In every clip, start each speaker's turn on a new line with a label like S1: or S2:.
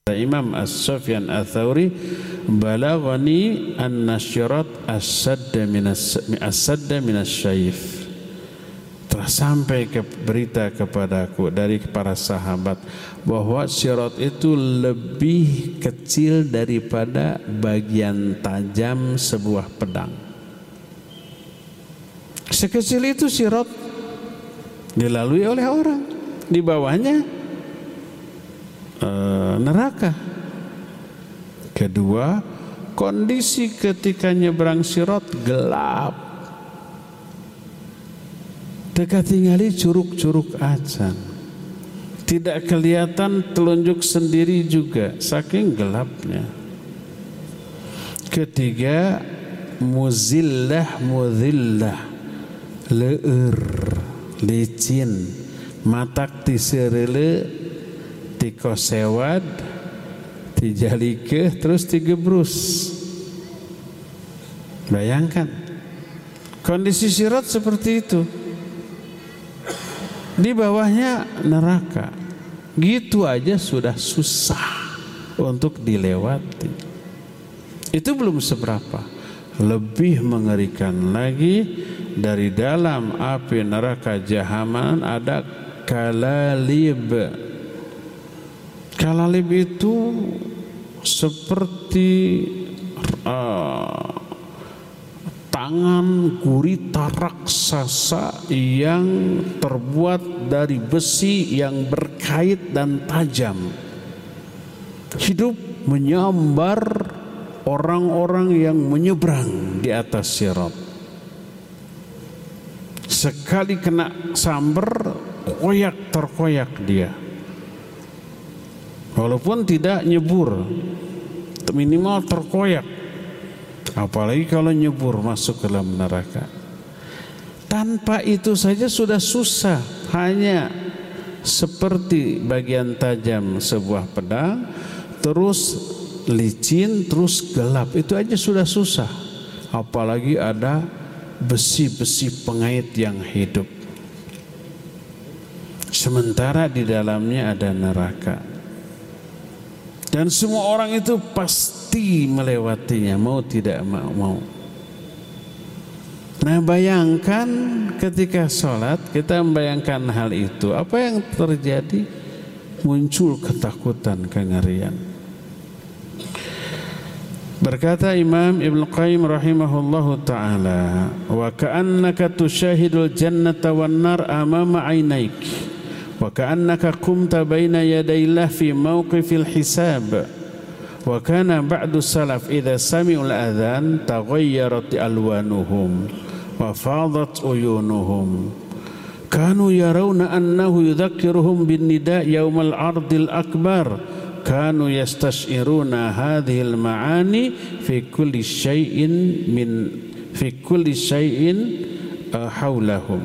S1: Imam As-Sufyan Ats-Tsauri, balaghani anna syirat as-sadda minas syaif. Telah sampai ke berita kepadaku dari para sahabat bahwa syirat itu lebih kecil daripada bagian tajam sebuah pedang. Sekecil itu syirat dilalui oleh orang. Di bawahnya neraka. Kedua, kondisi ketika nyebrang sirat gelap. Dekat tinggali curug-curug acan. Tidak kelihatan telunjuk sendiri juga saking gelapnya. Ketiga, muzillah mudhillah, leur, licin, matak tisereule, tikosewad, tijalike, terus tigebrus. Bayangkan kondisi sirat seperti itu. Di bawahnya neraka. Gitu aja sudah susah untuk dilewati. Itu belum seberapa. Lebih mengerikan lagi, dari dalam api neraka jahanam ada kalalib. Kalalib itu seperti tangan gurita raksasa yang terbuat dari besi yang berkait dan tajam. Hidup menyambar orang-orang yang menyeberang di atas sirat. Sekali kena sambar, koyak terkoyak dia. Walaupun tidak nyebur, minimal terkoyak. Apalagi kalau nyebur masuk ke dalam neraka. Tanpa itu saja sudah susah. Hanya seperti bagian tajam sebuah pedang, terus licin, terus gelap. Itu aja sudah susah. Apalagi ada besi-besi pengait yang hidup. Sementara di dalamnya ada neraka. Dan semua orang itu pasti melewatinya, mau tidak mau. Nah, bayangkan ketika sholat kita membayangkan hal itu, apa yang terjadi? Muncul ketakutan, kengerian. Berkata Imam Ibnu Qayyim rahimahullahu ta'ala, wa ka'annaka tusyahidul jannata wan nar amama 'ainaik, wa ka'annaka qumta baina yadayillah fi mawqifil hisab. Wa kana ba'du salaf idza sami'ul adhan taghayyarat alwanuhum wa fadat uyunuhum. Kanu yarawna annahu yudhakkiruhum bin nida' yaumal ardil akbar. Kanu yastash'iruna hadhil ma'ani fi kulli syai'in haulahum.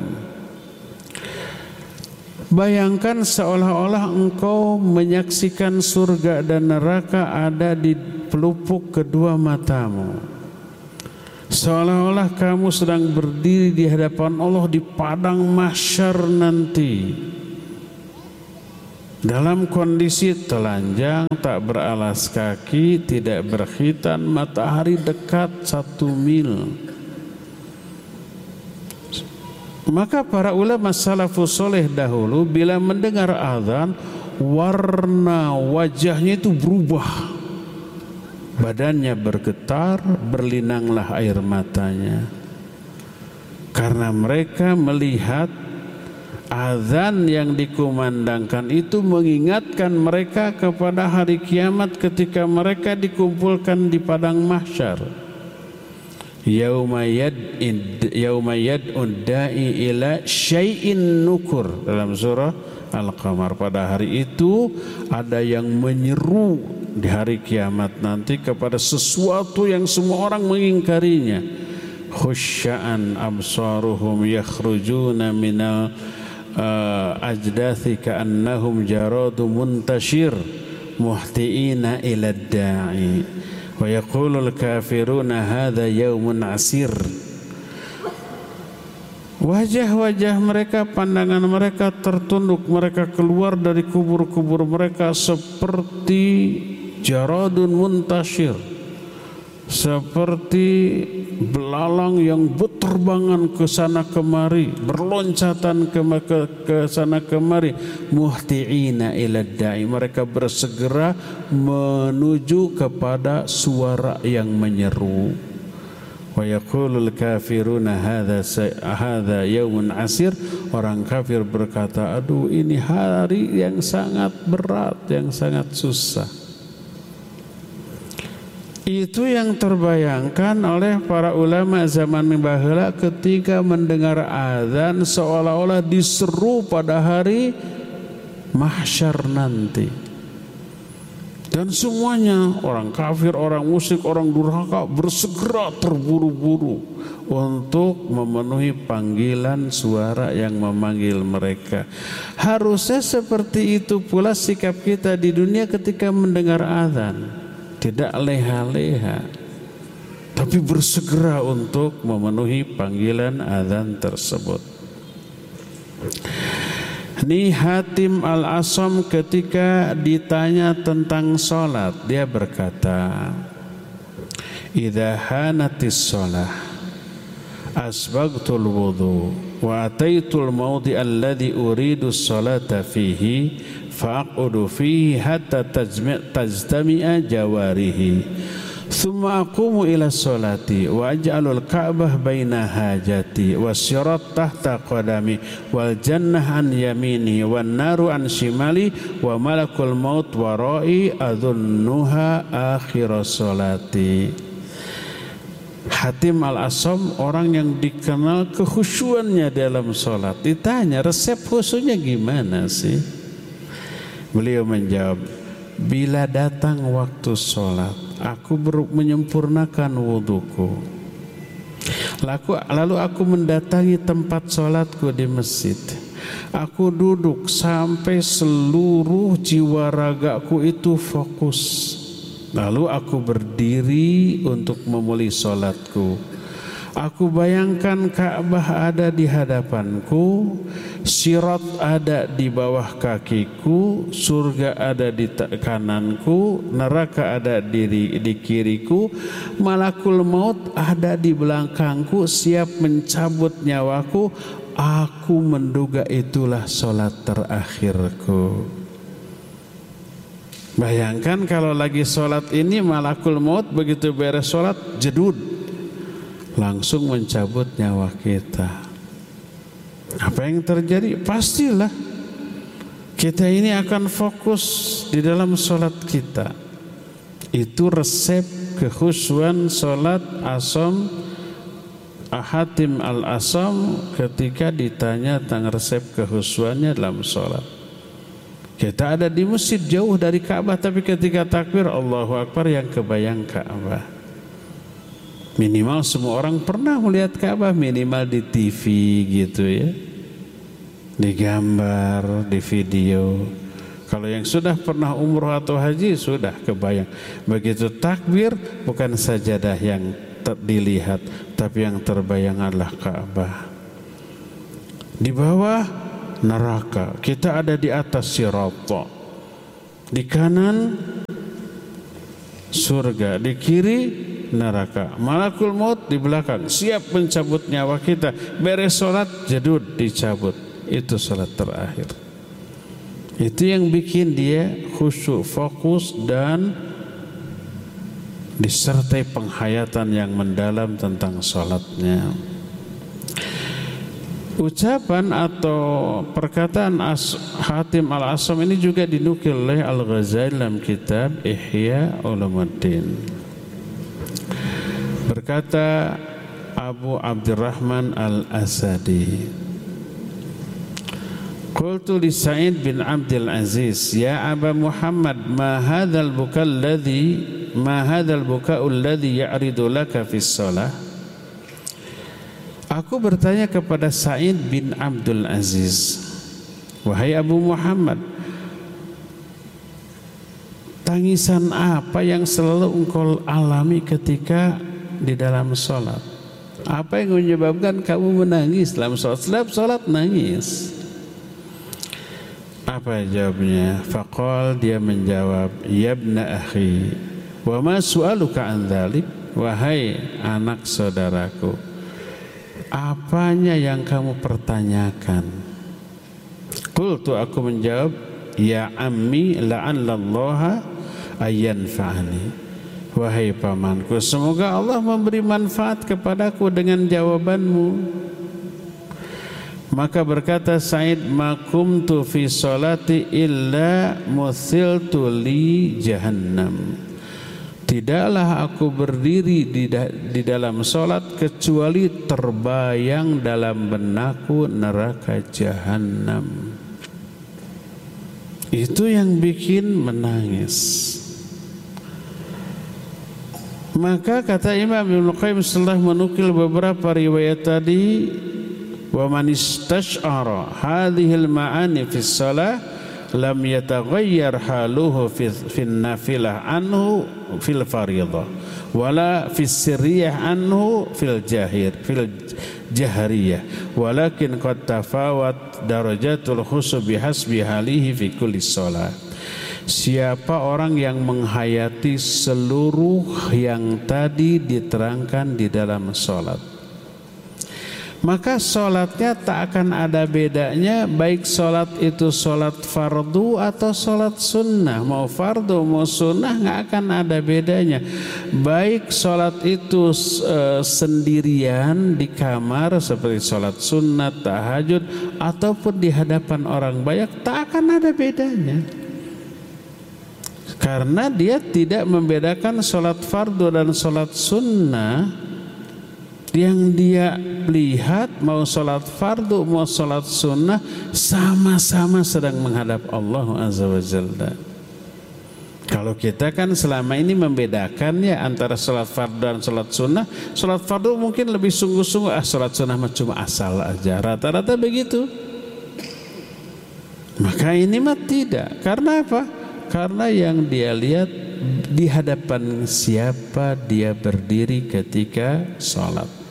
S1: Bayangkan seolah-olah engkau menyaksikan surga dan neraka ada di pelupuk kedua matamu. Seolah-olah kamu sedang berdiri di hadapan Allah di padang mahsyar nanti. Dalam kondisi telanjang, tak beralas kaki, tidak berkhitan, matahari dekat 1 mil. Maka para ulama salafus soleh dahulu bila mendengar azan, warna wajahnya itu berubah, badannya bergetar, berlinanglah air matanya, karena mereka melihat azan yang dikumandangkan itu mengingatkan mereka kepada hari kiamat ketika mereka dikumpulkan di padang mahsyar. Yauma yad'ud da'i ila syai'in nukur, dalam surah Al-Qamar. Pada hari itu ada yang menyeru di hari kiamat nanti kepada sesuatu yang semua orang mengingkarinya. Khusya'an absaruhum yakhrujuna minal ajdathi ka'annahum jaradu muntashir muhti'ina ila da'i wa yaqulul kafiruna hadha yaumun asir. Wajah-wajah mereka, pandangan mereka tertunduk, mereka keluar dari kubur-kubur mereka seperti jaradun muntashir, seperti belalang yang berterbangan ke sana kemari, berloncatan ke sana kemari, muhti'ina ila da'i, mereka bersegera menuju kepada suara yang menyeru. Wa yaqulul kafiruna hadza yaumun asir, orang kafir berkata, aduh ini hari yang sangat berat, yang sangat susah. Itu yang terbayangkan oleh para ulama zaman baheula ketika mendengar azan seolah-olah diseru pada hari mahsyar nanti. Dan semuanya, orang kafir, orang musyrik, orang durhaka bersegera terburu-buru untuk memenuhi panggilan suara yang memanggil mereka. Harusnya seperti itu pula sikap kita di dunia ketika mendengar azan. Tidak leha-leha, tapi bersegera untuk memenuhi panggilan azan tersebut. Ini Hatim Al-Asam ketika ditanya tentang sholat, dia berkata, idza hanatis sholah asbagtul wudu wa ataitul mawdi alladhi uridu sholata fihi fa'aqudu fihi hatta tajtami'a jawarihi thumma aqumu ila sholati wa aj'alul ka'bah baina hajati wasyirat tahta qadami wal jannah an yamini wan naru an shimali wa malakul maut warai adhunnuha akhir sholati. Hatim Al-Asam orang yang dikenal kekhusyuannya dalam sholat. Ditanya resep khusyuknya gimana sih? Beliau menjawab, bila datang waktu sholat, aku menyempurnakan wuduku. Lalu aku mendatangi tempat sholatku di masjid. Aku duduk sampai seluruh jiwa ragaku itu fokus. Lalu aku berdiri untuk memulai sholatku. Aku bayangkan Ka'bah ada di hadapanku, Sirat ada di bawah kakiku, surga ada di kananku, neraka ada di kiriku, malakul maut ada di belakangku, siap mencabut nyawaku. Aku menduga itulah sholat terakhirku. Bayangkan kalau lagi sholat ini malakul maut begitu beres sholat jedud, langsung mencabut nyawa kita. Apa yang terjadi? Pastilah kita ini akan fokus di dalam sholat kita. Itu resep kekhusyuan sholat Asam Hatim Al-Asam ketika ditanya tentang resep kekhusyuannya dalam sholat. Kita ada di masjid jauh dari Ka'bah, tapi ketika takbir Allahu Akbar yang kebayang Ka'bah. Minimal semua orang pernah melihat Ka'bah, minimal di TV gitu ya, di gambar, di video. Kalau yang sudah pernah umroh atau haji sudah kebayang. Begitu takbir bukan sajadah yang dilihat, tapi yang terbayang adalah Ka'bah. Di bawah neraka, kita ada di atas Sirat. Di kanan surga, di kiri neraka. Malakul maut di belakang, siap mencabut nyawa kita. Beres sholat jedud dicabut. Itu sholat terakhir. Itu yang bikin dia khusyuk, fokus, dan disertai penghayatan yang mendalam tentang sholatnya. Ucapan atau perkataan Hatim Al-Asam ini juga dinukil oleh Al-Ghazali dalam kitab Ihya Ulumuddin. Berkata Abu Abdurrahman Al-Asadi, qultu li Sa'id bin Abdul Aziz, ya Aba Muhammad, ma hadzal buka'u alladhi ya'ridu laka fis shalah. Aku bertanya kepada Sa'id bin Abdul Aziz, wahai Abu Muhammad, tangisan apa yang selalu engkau alami ketika di dalam sholat? Apa yang menyebabkan kamu menangis dalam sholat? Setiap sholat nangis. Apa jawabnya? Faqal, dia menjawab, ya ibna akhi, wa ma su'aluka an dzalik? Wahai anak saudaraku, apanya yang kamu pertanyakan? Qultu, aku menjawab, ya ammi la'allallaha ayyanfa'ani. Wahai pamanku, semoga Allah memberi manfaat kepadaku dengan jawabanmu. Maka berkata Sa'id, ma kumtu fi sholati illa muthiltu li jahannam. Tidaklah aku berdiri di dalam sholat kecuali terbayang dalam benakku neraka jahannam. Itu yang bikin menangis. Maka kata Imam Ibnu Qayyim setelah menukil beberapa riwayat tadi, wa man istash'ara hadhil ma'ani fi shalah lam yataghayyar haluhu fi nafilah anhu fil fariḍah wala fi sirriyah anhu fil jahriyah walakin qad tafawat darajatul khushu bihasbi halihi fi kulli shalah. Siapa orang yang menghayati seluruh yang tadi diterangkan di dalam salat, maka sholatnya tak akan ada bedanya, baik sholat itu sholat fardu atau sholat sunnah. Mau fardu mau sunnah nggak akan ada bedanya. Baik sholat itu sendirian di kamar seperti sholat sunnah, tahajud, ataupun di hadapan orang banyak, tak akan ada bedanya. Karena dia tidak membedakan sholat fardu dan sholat sunnah. Yang dia lihat mau sholat fardu mau sholat sunnah sama-sama sedang menghadap Allah Azza wa Jalla. Kalau kita kan selama ini membedakan ya antara sholat fardu dan sholat sunnah. Sholat fardu mungkin lebih sungguh-sungguh, sholat sunnah cuma asal aja, rata-rata begitu. Maka ini mah tidak. Karena apa? Karena yang dia lihat di hadapan siapa dia berdiri ketika sholat.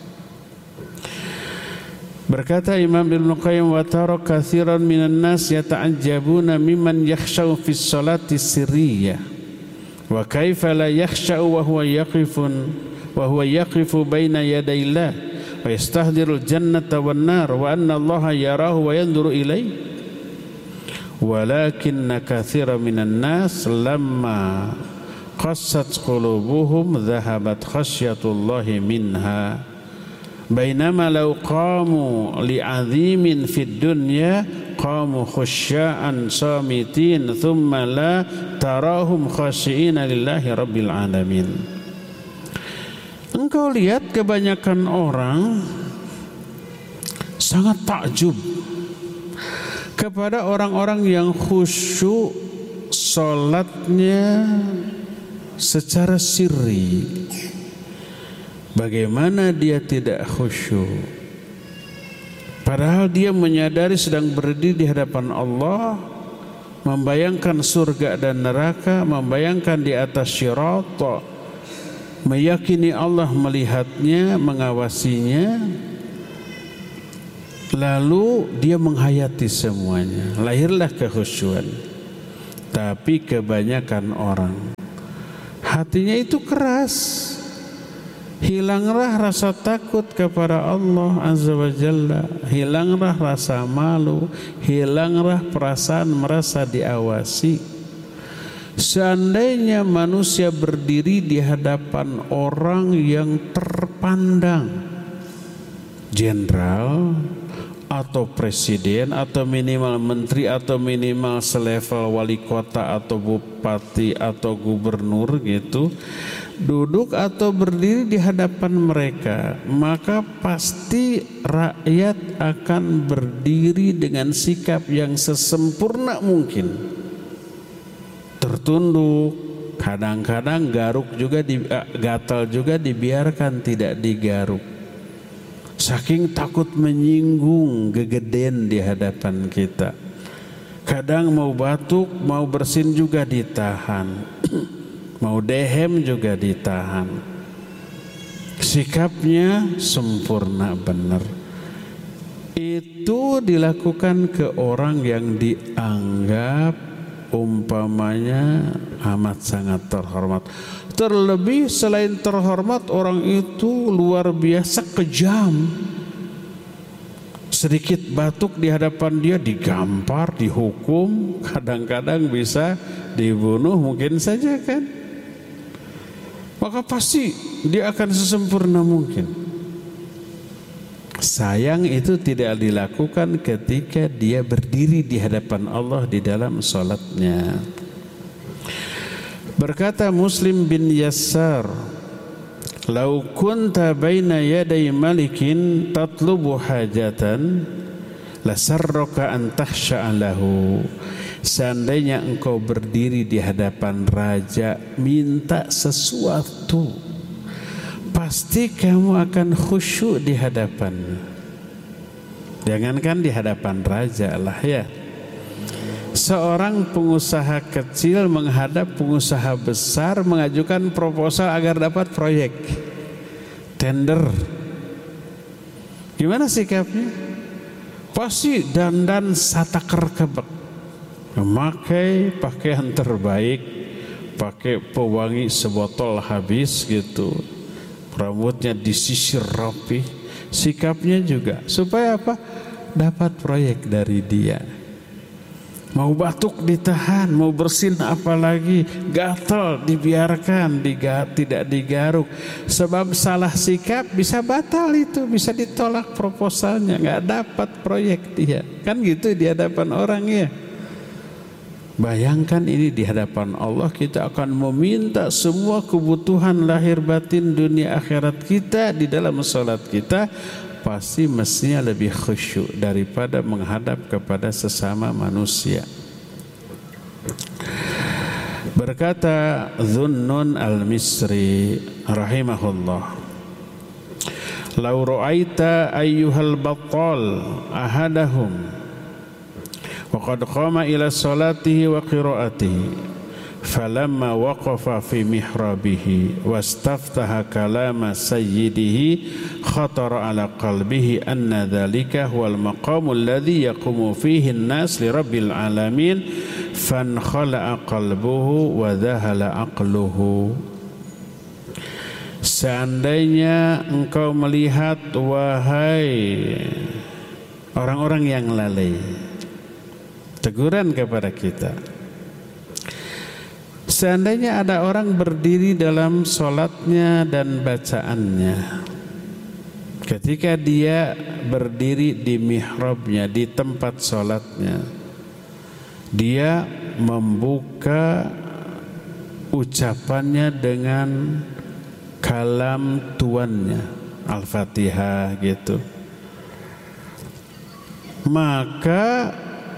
S1: Berkata Imam Ibnu Qayyim, wa tara katsiran minan nas yata'ajjabuna mimman yakhsha'u fi sholati sirriyah wa kaifa la yakhsha'u wa huwa yaqifu baina yaday Allah wa yastahdirul jannata wan nar wa anna Allah yarahu wa yanzuru ilayhi walakinna katsiran minan nas lamma qassat qulubuhum dhahabat khasyatullahi minha bainama law qamu li'azimin fid dunya qamu khusya'an samitin thumma la tarahum khasyi'ina lillahi rabbil alamin. Engkau lihat kebanyakan orang sangat takjub kepada orang-orang yang khusyuk salatnya secara sirri. Bagaimana dia tidak khusyuk? Padahal dia menyadari sedang berdiri di hadapan Allah, membayangkan surga dan neraka, membayangkan di atas syirat, meyakini Allah melihatnya, mengawasinya. Lalu dia menghayati semuanya, lahirlah kekhusyuan. Tapi kebanyakan orang hatinya itu keras. Hilanglah rasa takut kepada Allah Azza wa Jalla, hilanglah rasa malu, hilanglah perasaan merasa diawasi. Seandainya manusia berdiri di hadapan orang yang terpandang, jenderal atau presiden atau minimal menteri atau minimal selevel wali kota atau bupati atau gubernur gitu, duduk atau berdiri di hadapan mereka, maka pasti rakyat akan berdiri dengan sikap yang sesempurna mungkin, tertunduk, kadang-kadang garuk juga gatal juga dibiarkan tidak digaruk, saking takut menyinggung gegeden di hadapan kita. Kadang mau batuk, mau bersin juga ditahan, mau dehem juga ditahan. Sikapnya sempurna benar. itu dilakukan ke orang yang dianggap umpamanya amat sangat terhormat. Terlebih selain terhormat, orang itu luar biasa kejam. Sedikit batuk di hadapan dia digampar, dihukum, kadang-kadang bisa dibunuh mungkin saja kan. Maka pasti dia akan sesempurna mungkin. Sayang itu tidak dilakukan ketika dia berdiri di hadapan Allah di dalam salatnya. Berkata Muslim bin Yassar, "Lau kunta baina yaday malikin tatlubu hajatan lasarraka an tahsya'a lahu." Seandainya engkau berdiri di hadapan raja minta sesuatu, pasti kamu akan khusyuk di hadapannya. Jangankan di hadapan raja lah ya. Seorang pengusaha kecil menghadap pengusaha besar mengajukan proposal agar dapat proyek tender. Gimana sikapnya? Pasti dandan satakar kebek, memakai pakaian terbaik, pakai pewangi sebotol habis gitu, rambutnya disisir rapi, sikapnya juga supaya apa? Dapat proyek dari dia. Mau batuk ditahan, mau bersin apalagi, gatal dibiarkan, tidak digaruk. Sebab salah sikap bisa batal itu, bisa ditolak proposalnya, nggak dapat proyek dia. Kan gitu di hadapan orang ya. Bayangkan ini di hadapan Allah, kita akan meminta semua kebutuhan lahir batin dunia akhirat kita di dalam salat kita. Pasti mestinya lebih khusyuk daripada menghadap kepada sesama manusia. Berkata Dhunnun al-Misri rahimahullah, "Lau ra'aita ayyuhal battal ahadahum wa qad qama ila salatihi wa qiraatihi falamma waqafa fi mihrabihi wastaftaha kalama sayyidihi khatara ala qalbihi anna dhalika huwal maqamul ladhi yaqumu fihi an-nas li rabbil alamin fankhala qalbuhu wa dhahala aqluhu." Seandainya engkau melihat, wahai orang-orang yang lalai, teguran kepada kita, seandainya ada orang berdiri dalam sholatnya dan bacaannya, ketika dia berdiri di mihrabnya, di tempat sholatnya, dia membuka ucapannya dengan kalam tuannya, Al-Fatihah gitu, maka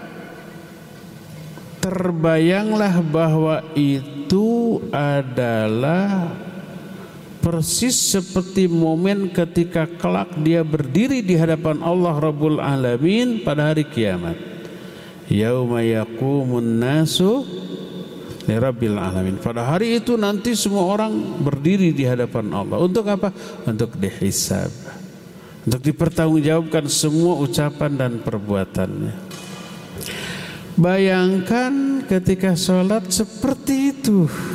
S1: terbayanglah bahwa itu adalah persis seperti momen ketika kelak dia berdiri di hadapan Allah Rabbul Alamin pada hari kiamat. Yauma yaqumun nasu li Rabbil Alamin. Pada hari itu nanti semua orang berdiri di hadapan Allah. Untuk apa? Untuk dihisab, untuk dipertanggungjawabkan semua ucapan dan perbuatannya. Bayangkan ketika sholat seperti itu,